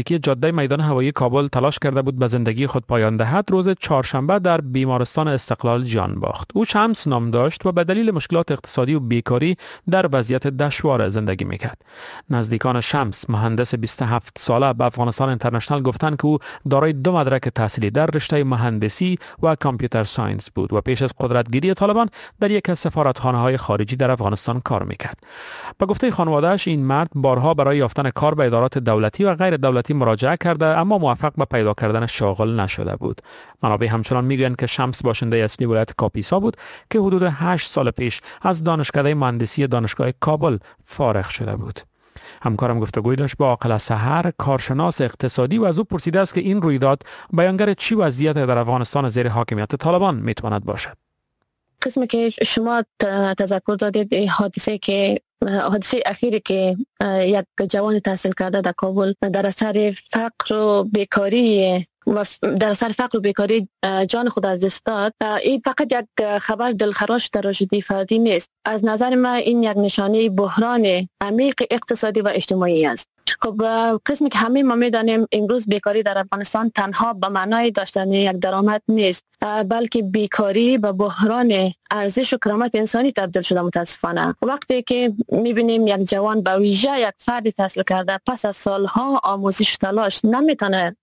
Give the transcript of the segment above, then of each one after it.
نزدیکی جاده میدان هوایی کابل تلاش کرده بود به زندگی خود پایان دهد، روز چهارشنبه در بیمارستان استقلال جان باخت. او شمس نام داشت و به دلیل مشکلات اقتصادی و بیکاری در وضعیت دشوار زندگی میکرد. نزدیکان شمس، مهندس 27 ساله، به افغانستان اینترنشنال گفتند که او دارای 2 مدرک تحصیلی در رشته مهندسی و کامپیوتر ساینس بود و پیش از قدرتگیری طالبان در یک از سفارتخانه‌های خارجی در افغانستان کار میکرد. به گفته خانواده‌اش این مرد بارها برای یافتن کار به ادارات دولتی و غیر دولتی مراجعه کرده اما موفق به پیدا کردن شاغل نشده بود. منابع همچنان میگویند که شمس باشنده اصلی ولایت کاپیسا بود که حدود 8 سال پیش از دانشکده مهندسی دانشگاه کابل فارغ شده بود. همکارم گفتگوی داشت با عاقل سحر، کارشناس اقتصادی، و از او پرسیده است که این رویداد بیانگر چی وضعیت در افغانستان زیر حاکمیت طالبان میتواند باشد. قسمی که شما تذکر دادید، حادثه اخیری که یک جوان تحصیل کرده در کابل در اثر فقر و بیکاری جان خود از دست داد، این فقط یک خبر دلخراش تراژدی فردی نیست. از نظر من این یک نشانه بحران عمیق اقتصادی و اجتماعی است. خب قسمی که همه ما میدانیم امروز بیکاری در افغانستان تنها به معنای داشتن یک درآمد نیست، بلکه بیکاری به بحران ارزش و کرامت انسانی تبدیل شده. متاسفانه وقتی که میبینیم یک جوان به ویژه یک فرد تحصیل کرده پس از سالها آموزش و تلاش نمیتونه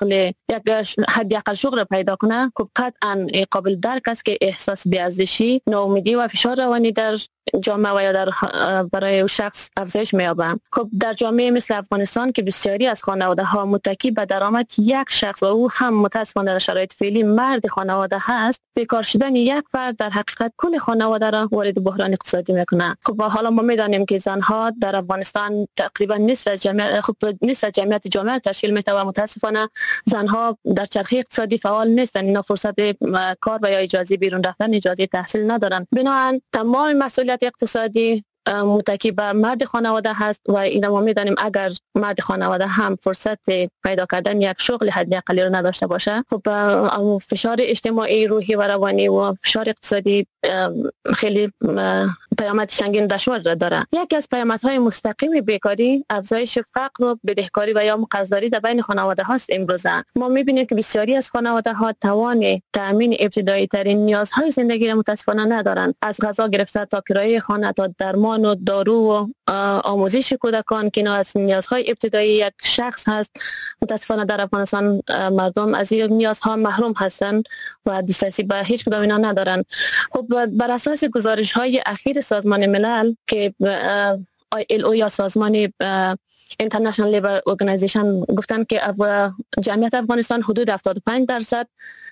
حداقل شغل پیدا کنه، خب قطعا قابل درک است که احساس بی‌ارزشی، ناامیدی و فشار روانی در جامعه و یا برای او شخص افزایش می‌یابد. خب در جامعه مثل افغانستان که بسیاری از خانواده‌ها متکی به درآمد یک شخص و او هم متأسفانه در شرایط فعلی مرد خانواده هست، بیکار شدن یک فرد در حقیقت کل خانواده را وارد بحران اقتصادی میکنه. خب حالا ما میدانیم که زنها در افغانستان تقریبا نصف جمعیت جامعه تشکیل میده و متأسفانه زنها در چرخه اقتصادی فعال نیستند. اینا فرصت کار و یا اجازه بیرون رفتن، اجازه تحصیل ندارن. بنابراین تمام مسئولیت اقتصادی متکی به مرد خانواده هست و اینا ما میدانیم اگر مرد خانواده هم فرصت پیدا کردن یک شغل حداقلی رو نداشته باشه، خب فشار اجتماعی، روحی و روانی و فشار اقتصادی خیلی پیامد سنگین دشوار داره. یکی از پیامدهای مستقیم بیکاری افزایش فقر و بدهکاری و یا قرضداری در بین خانواده هاست. امروزه ما میبینیم که بسیاری از خانواده ها توان تامین ابتدایی ترین نیازهای زندگی را متاسفانه ندارند، از غذا گرفته تا کرایه خانه تا درمان و دارو و آموزش کودکان که اینا از نیازهای ابتدایی یک شخص هست. متاسفانه در افغانستان مردم از این نیازها محروم هستند و دسترسی به هیچ کدام اینا ندارند. خب بر اساس گزارش‌های اخیر سازمان ملل که ILO یا سازمان International Labour Organization گفتن که جمعیت افغانستان حدود 75%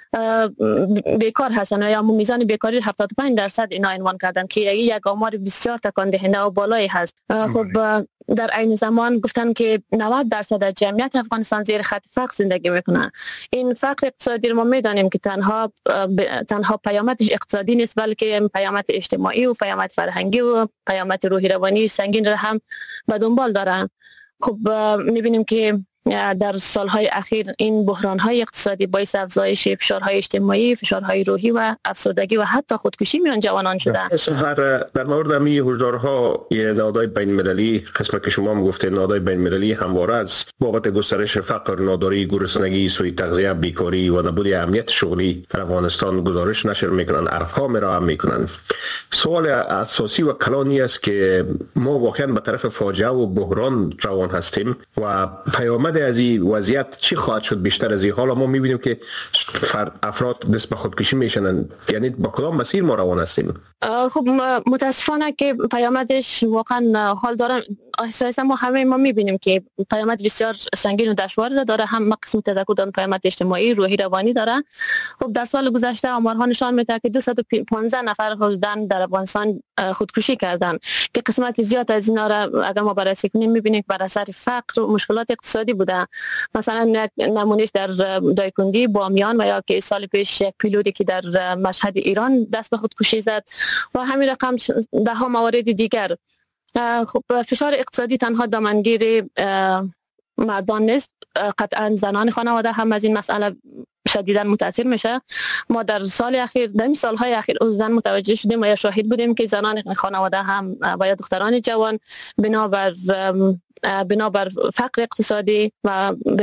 بیکار هستند یا میزان بیکاری 75% اینا عنوان کردن که یک آمار بسیار تکان دهنده و بالایی هست. خب در عین زمان گفتن که 90% از جمعیت افغانستان زیر خط فقر زندگی میکنن. این فقر اقتصادی رو ما میدانیم که تنها پیامدش اقتصادی نیست، بلکه پیامد اجتماعی و پیامد فرهنگی و پیامد روحی روانی سنگین را هم به دنبال دارن. خب میبینیم که در سالهای اخیر این بحران‌های اقتصادی باعث افزایش فشارهای اجتماعی، فشارهای روحی و افسردگی و حتی خودکشی میان جوانان شده. در مورد امی هشدارها نهادهای بین‌المللی، قسمت که شما هم گفتید نهادهای بین‌المللی همواره از بابت گسترش فقر، ناداری، گرسنگی، سوء تغذیه، بیکاری و نبود امنیت شغلی در افغانستان گزارش نشر میکنن، ارقام ارائه میکنن. سوال اساسی و کلانی است که ما واقعا به طرف فاجعه و بحران روان هستیم و پیامد از این وضعیت چی خواهد شد بیشتر از این؟ حالا ما میبینیم که افراد دست به خودکشی میشنن، یعنی با کدام مسیر ما روان هستیم؟ خب متاسفانه که پیامدش واقعا حال داره. احساسا ما میبینیم که پیامد بسیار سنگین و دشوار داره. هم مقسم تذکر دادن پیامد اجتماعی، روحی، روانی داره. خب در سال گذشته آمارها نشان میده که 215 نفر حدوداً در افغانستان خودکشی کردن که قسمت زیاد از اینا را اگر ما بررسی کنیم میبینیم که بر اثر فقر و مشکلات اقتصادی بوده. مثلا نمونهش در دایکندی، بامیان و یا که سال پیش یک پیلوتی که در مشهد ایران دست به خودکشی زد و همین رقم ده ها موارد دیگر. خب فشار اقتصادی تنها دامنگیر مردان نیست، قطعا زنان خانواده هم از این مسئله شدیداً متاثر میشه. ما در سالهای اخیر زن متوجه شدیم و یا شاهد بودیم که زنان خانواده هم و یا دختران جوان بنابر فقر اقتصادی و